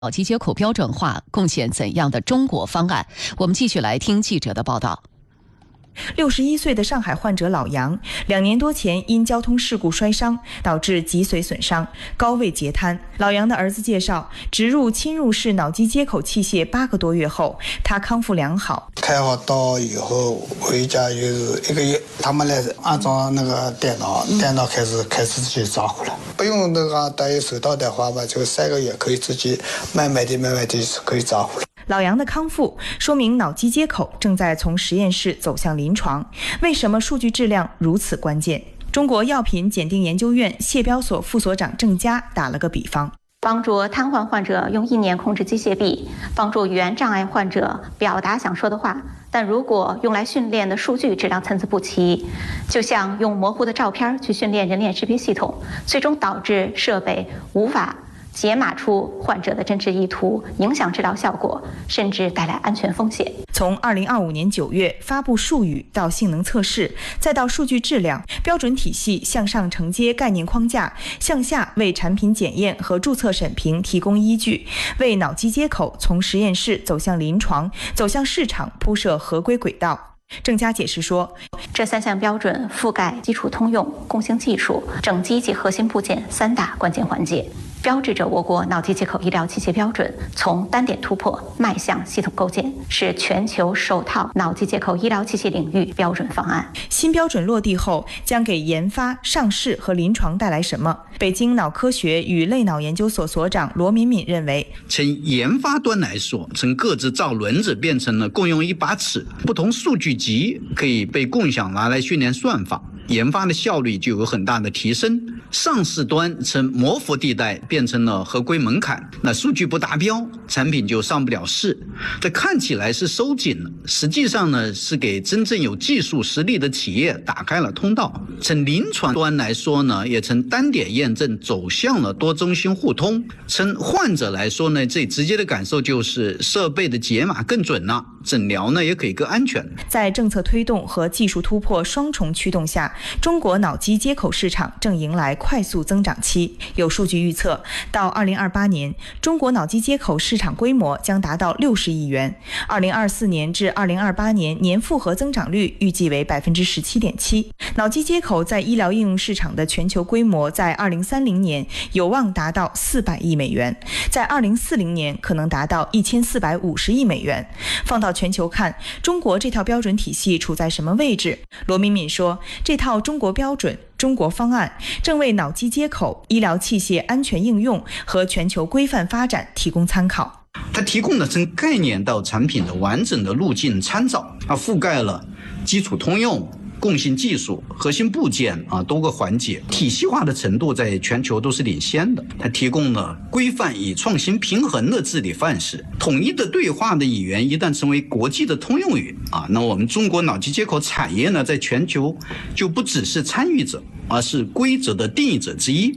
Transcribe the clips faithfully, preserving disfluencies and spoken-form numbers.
脑机接口标准化贡献怎样的中国方案？我们继续来听记者的报道。 六十一岁的上海患者老杨，两年多前因交通事故摔伤，导致脊髓损伤、高位截瘫。老杨的儿子介绍，植入侵入式脑机接口器械八个多月后，他康复良好。 开好刀以后回家就是一个月，他们来安装那个电脑，嗯、电脑开始开始自己照顾了，不用那个戴手套的话吧，就三个月可以自己慢慢的、慢慢的可以照顾了。 老杨的康复说明脑机接口正在从实验室走向临床。为什么数据质量如此关键？中国药品检定研究院谢标所副所长郑佳打了个比方， 帮助瘫痪患者用意念控制机械臂，帮助语言障碍患者表达想说的话。但如果用来训练的数据质量参差不齐，就像用模糊的照片去训练人脸识别系统，最终导致设备无法解码出患者的真实意图，影响治疗效果，甚至带来安全风险。 从二零二五年九月发布术语到性能测试，再到数据质量，标准体系向上承接概念框架，向下为产品检验和注册审评提供依据，为脑机接口从实验室走向临床、走向市场铺设合规轨道。郑佳解释说， 这三项标准覆盖基础通用、共性技术、整机及核心部件三大关键环节，标志着我国脑机接口医疗器械标准从单点突破迈向系统构建，是全球首套脑机接口医疗器械领域标准方案。 新标准落地后，将给研发、上市和临床带来什么？北京脑科学与类脑研究所所长罗敏敏认为， 从研发端来说，从各自造轮子变成了共用一把尺，不同数据集可以被共享拿来训练算法，研发的效率就有很大的提升。上市端从模糊地带变成了合规门槛，那数据不达标，产品就上不了市。这看起来是收紧了，实际上呢是给真正有技术实力的企业打开了通道。从临床端来说呢，也从单点验证走向了多中心互通。从患者来说呢，最直接的感受就是设备的解码更准了，诊疗呢也可以更安全。 在政策推动和技术突破双重驱动下，中国脑机接口市场正迎来快速增长期。有数据预测，到二零二八年，中国脑机接口市场规模将达到六十亿元。二零二四年至二零二八年年复合增长率预计为百分之十七点七。脑机接口在医疗应用市场的全球规模，在二零三零年有望达到四百亿美元，在二零四零年可能达到一千四百五十亿美元。放到全球看，中国这套标准体系处在什么位置？罗敏敏说，这套中国标准、中国方案正为脑机接口医疗器械安全应用和全球规范发展提供参考。 它提供了从概念到产品的完整的路径参照，它覆盖了基础通用、共性技术、核心部件啊多个环节，体系化的程度在全球都是领先的。它提供了规范与创新平衡的治理范式，统一的对话的语言一旦成为国际的通用语啊，那我们中国脑机接口产业呢，在全球就不只是参与者，而是规则的定义者之一。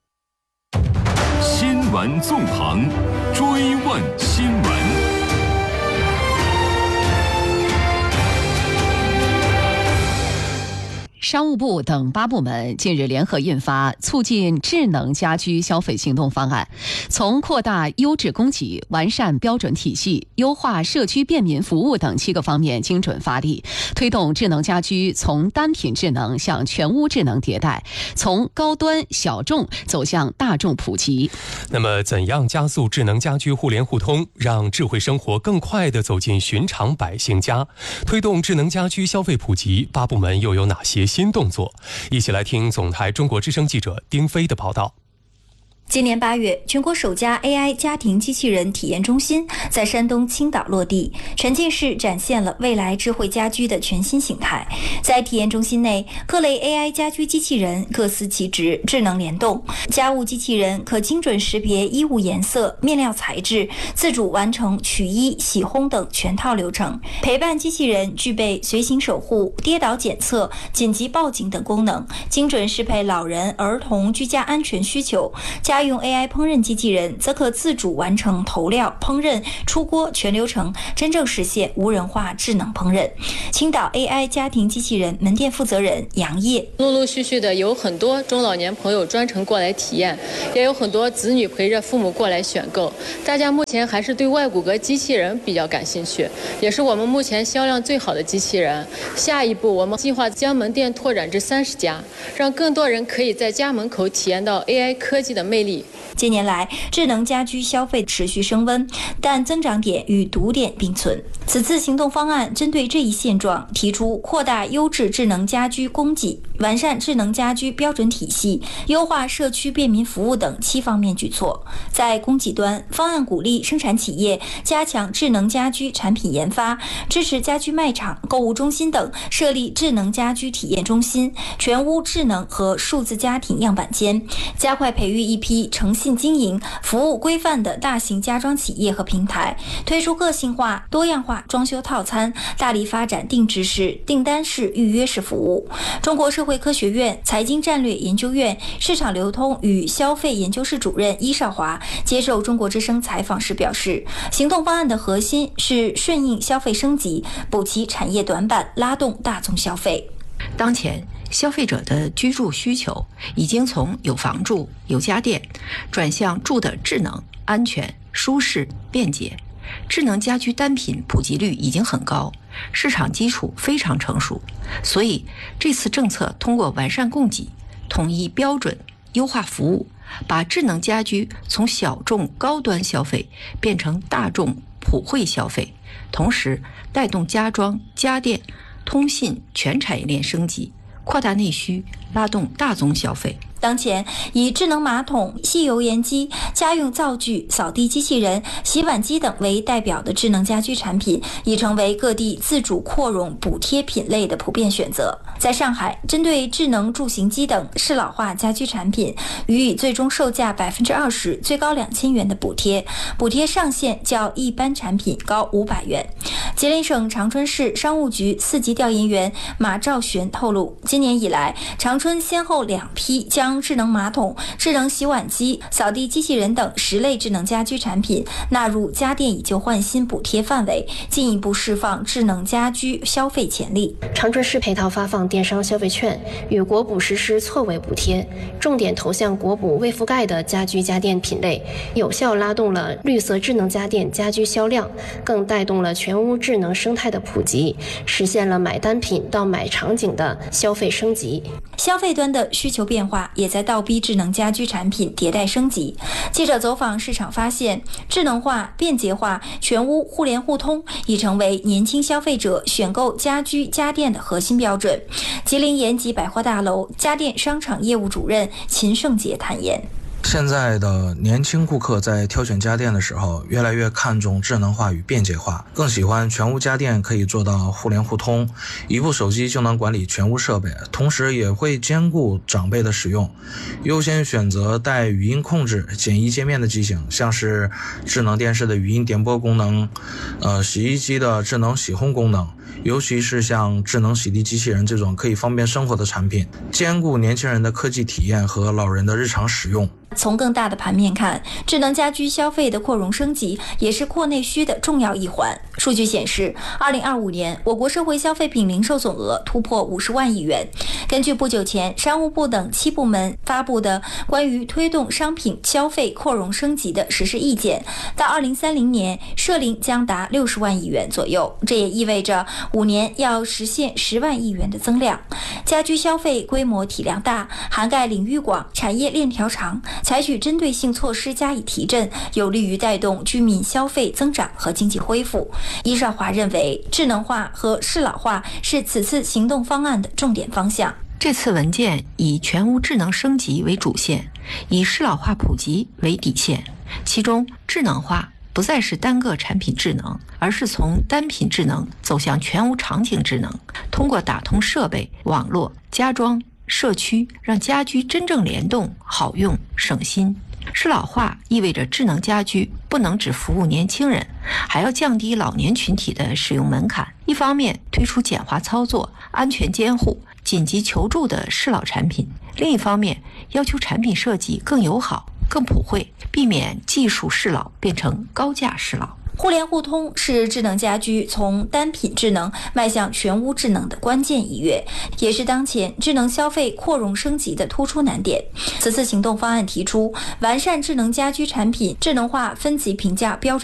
新闻纵横，追问新闻。 商务部等八部门近日联合印发《促进智能家居消费行动方案》，从扩大优质供给、完善标准体系、优化社区便民服务等七个方面精准发力，推动智能家居从单品智能向全屋智能迭代，从高端小众走向大众普及。 那么，怎样加速智能家居互联互通，让智慧生活更快地走进寻常百姓家？推动智能家居消费普及，八部门又有哪些新动作？一起来听总台中国之声记者丁飞的报道。 今年八月，全国首家 A I 家庭机器人体验中心在山东青岛落地，沉浸式展现了未来智慧家居的全新形态。在体验中心内，各类 A I 家居机器人各司其职，智能联动。家务机器人可精准识别衣物颜色、面料材质，自主完成取衣、洗烘等全套流程。陪伴机器人具备随行守护、跌倒检测、紧急报警等功能，精准适配老人、儿童居家安全需求。家家用 A I 烹饪机器人则可自主完成投料、烹饪、出锅全流程，真正实现无人化智能烹饪。青岛 A I 家庭机器人门店负责人杨烨： 陆陆续续的有很多中老年朋友专程过来体验，也有很多子女陪着父母过来选购。大家目前还是对外骨骼机器人比较感兴趣，也是我们目前销量最好的机器人。下一步，我们计划将门店拓展至三十家，让更多人可以在家门口体验到 A I 科技的魅力。 近年来，智能家居消费持续升温，但增长点与堵点并存。此次行动方案针对这一现状，提出扩大优质智能家居供给、完善智能家居标准体系、优化社区便民服务等七方面举措。在供给端，方案鼓励生产企业加强智能家居产品研发，支持家居卖场、购物中心等设立智能家居体验中心、全屋智能和数字家庭样板间，加快培育一批诚信经营、服务规范的大型家装企业和平台，推出个性化、多样化装修套餐，大力发展定制式、订单式、预约式服务。中国社会科学院财经战略研究院市场流通与消费研究室主任伊少华接受中国之声采访时表示，行动方案的核心是顺应消费升级，补齐产业短板，拉动大宗消费。 当前消费者的居住需求已经从有房住、有家电转向住的智能、安全、舒适、便捷。智能家居单品普及率已经很高，市场基础非常成熟，所以这次政策通过完善供给、统一标准、优化服务，把智能家居从小众高端消费变成大众普惠消费，同时带动家装、家电、通信全产业链升级，扩大内需，拉动大宗消费。 当前，以智能马桶、吸油烟机、家用灶具、扫地机器人、洗碗机等为代表的智能家居产品，已成为各地自主扩容补贴品类的普遍选择。在上海，针对智能助行机等适老化家居产品，予以最终售价百分之二十、最高两千元的补贴，补贴上限较一般产品高五百元。吉林省长春市商务局四级调研员马兆璇透露，今年以来，长春先后两批将智能马桶、智能洗碗机、扫地机器人等十类智能家居产品纳入家电以旧换新补贴范围，进一步释放智能家居消费潜力。 长春市配套发放电商消费券，与国补实施错位补贴，重点投向国补未覆盖的家居家电品类，有效拉动了绿色智能家电家居销量，更带动了全屋智能生态的普及，实现了买单品到买场景的消费升级。 消费端的需求变化也在倒逼智能家居产品迭代升级。记者走访市场发现，智能化、便捷化、全屋互联互通已成为年轻消费者选购家居家电的核心标准。吉林延吉百货大楼家电商场业务主任秦胜杰坦言， 现在的年轻顾客在挑选家电的时候，越来越看重智能化与便捷化，更喜欢全屋家电可以做到互联互通，一部手机就能管理全屋设备，同时也会兼顾长辈的使用，优先选择带语音控制、简易界面的机型，像是智能电视的语音点播功能，呃，洗衣机的智能洗烘功能，尤其是像智能洗涤机器人这种可以方便生活的产品，兼顾年轻人的科技体验和老人的日常使用。 从更大的盘面看，智能家居消费的扩容升级也是扩内需的重要一环。数据显示，二零二五年我国社会消费品零售总额突破五十万亿元。根据不久前商务部等七部门发布的关于推动商品消费扩容升级的实施意见，到二零三零年涉零将达六十万亿元左右，这也意味着五年要实现十万亿元的增量。家居消费规模体量大，涵盖领域广，产业链条长，采取针对性措施加以提振，有利于带动居民消费增长和经济恢复。伊少华认为，智能化和适老化是此次行动方案的重点方向。 这次文件以全屋智能升级为主线，以适老化普及为底线，其中智能化不再是单个产品智能，而是从单品智能走向全屋场景智能，通过打通设备、网络、家装、社区，让家居真正联动、好用、省心。适老化意味着智能家居不能只服务年轻人，还要降低老年群体的使用门槛。一方面推出简化操作、安全监护、紧急求助的适老产品，另一方面要求产品设计更友好、 更普惠，避免技术适老变成高价适老。 互联互通是智能家居从单品智能迈向全屋智能的关键一跃，也是当前智能消费扩容升级的突出难点。此次行动方案提出，完善智能家居产品智能化分级评价标准